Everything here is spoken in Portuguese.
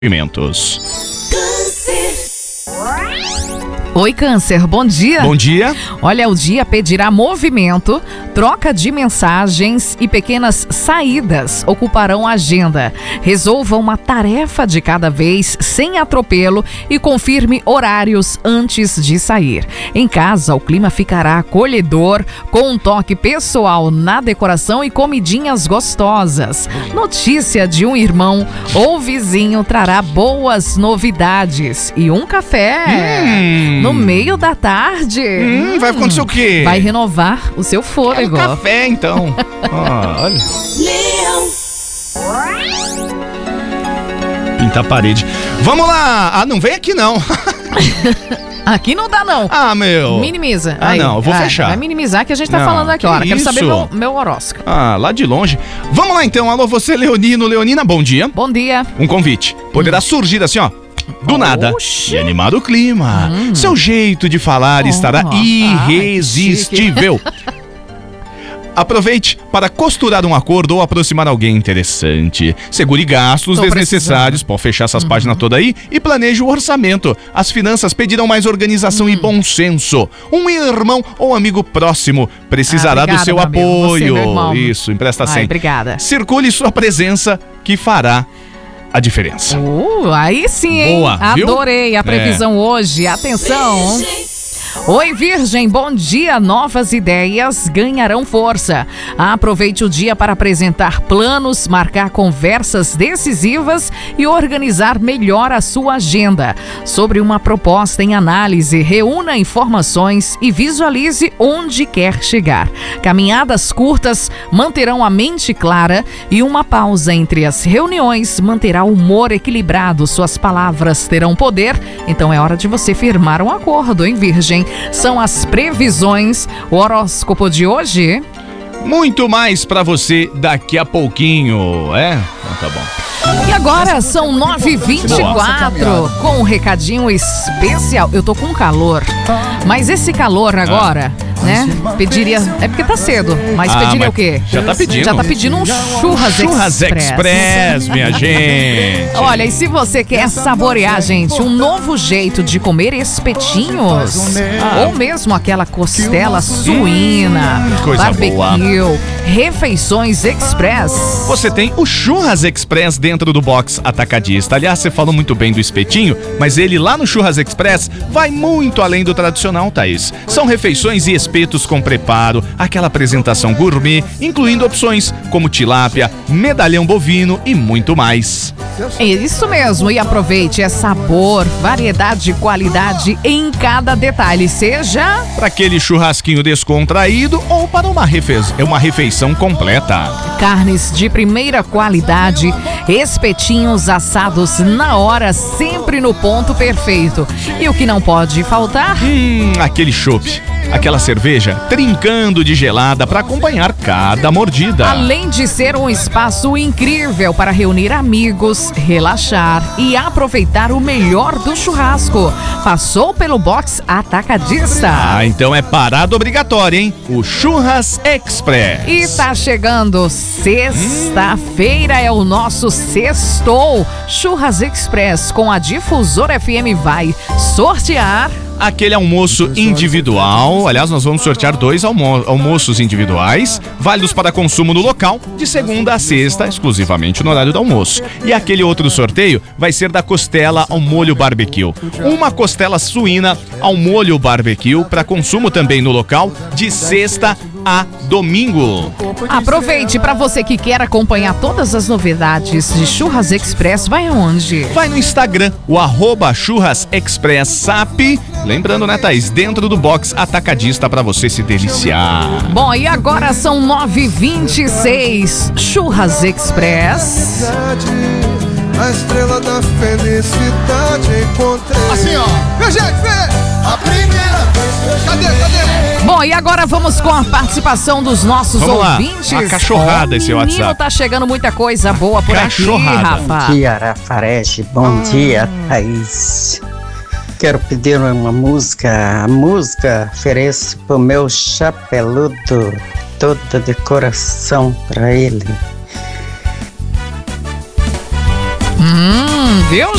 movimentos. Oi, Câncer, bom dia. Bom dia. Olha, o dia pedirá movimento, troca de mensagens e pequenas saídas ocuparão a agenda. Resolva uma tarefa de cada vez, sem atropelo, e confirme horários antes de sair. Em casa, o clima ficará acolhedor, com um toque pessoal na decoração e comidinhas gostosas. Notícia de um irmão ou vizinho trará boas novidades e um café. No meio da tarde. Vai acontecer o quê? Vai renovar o seu fôlego. É um café, então. Olha. Pinta a parede. Vamos lá. Não vem aqui, não. Aqui não dá, não. Meu. Minimiza. Aí. Não, eu vou fechar. Vai minimizar que a gente tá falando aqui. Olha, quero saber meu horóscopo. Lá de longe. Vamos lá, então. Alô, você, Leonino. Leonina, bom dia. Bom dia. Um convite. Poderá surgir assim, ó. Do nada. E animar o clima. Seu jeito de falar estará irresistível. Aproveite para costurar um acordo ou aproximar alguém interessante. Segure gastos desnecessários. Pode fechar essas páginas todas aí. E planeje o orçamento. As finanças pedirão mais organização e bom senso. Um irmão ou amigo próximo precisará do seu apoio. Isso, empresta sempre. Obrigada. Circule sua presença que fará a diferença. Aí sim, hein? Boa, adorei a previsão hoje. Atenção. Oi, Virgem, bom dia. Novas ideias ganharão força. Aproveite o dia para apresentar planos, marcar conversas decisivas e organizar melhor a sua agenda. Sobre uma proposta em análise, reúna informações e visualize onde quer chegar. Caminhadas curtas manterão a mente clara e uma pausa entre as reuniões manterá o humor equilibrado. Suas palavras terão poder, então é hora de você firmar um acordo, hein, Virgem? São as previsões, o horóscopo de hoje. Muito mais pra você daqui a pouquinho, Então tá bom. E agora são 9h24, com um recadinho especial. Eu tô com calor, mas esse calor agora, né? Pediria, é porque tá cedo, mas pediria o quê? Já tá pedindo. Já tá pedindo um Churras Express, minha gente. Olha, e se você quer saborear, gente, um novo jeito de comer espetinhos, ou mesmo aquela costela suína, coisa barbecue, boa. Refeições Express. Você tem o Churras Express dentro do box atacadista. Aliás, você falou muito bem do espetinho, mas ele lá no Churras Express vai muito além do tradicional, Thaís. São refeições e espetos com preparo, aquela apresentação gourmet, incluindo opções como tilápia, medalhão bovino e muito mais. É isso mesmo, e aproveite, sabor, variedade e qualidade em cada detalhe, seja para aquele churrasquinho descontraído ou para uma refeição completa. Carnes de primeira qualidade, espetinhos assados na hora, sempre no ponto perfeito. E o que não pode faltar? Aquele chopp, aquela cerveja trincando de gelada para acompanhar cada mordida. Além de ser um espaço incrível para reunir amigos, relaxar e aproveitar o melhor do churrasco. Passou pelo box atacadista. Então é parada obrigatória, hein? O Churras Express. E tá chegando sexta-feira, é o nosso sextou. Churras Express com a Difusora FM vai sortear aquele almoço individual. Aliás, nós vamos sortear 2 almoços individuais, válidos para consumo no local, de segunda a sexta, exclusivamente no horário do almoço. E aquele outro sorteio vai ser da costela ao molho barbecue. Uma costela suína ao molho barbecue para consumo também no local, de sexta a domingo. Aproveite, para você que quer acompanhar todas as novidades de Churras Express, vai aonde? Vai no Instagram, o @Churras Express SAP. Lembrando, né, Thaís? Dentro do box atacadista para você se deliciar. Bom, e agora são 9h26. Churras Express. A estrela da felicidade encontrei. Assim, ó. Meu gente, vem! A primeira vez. Cadê? Bom, e agora vamos com a participação dos nossos ouvintes. Uma cachorrada esse WhatsApp. Menino, tá chegando muita coisa boa por aqui, Rafa. Bom dia, Rafarege. Bom dia, Thaís. Quero pedir uma música. A música ofereço pro meu chapeludo, toda de coração pra ele. Viu?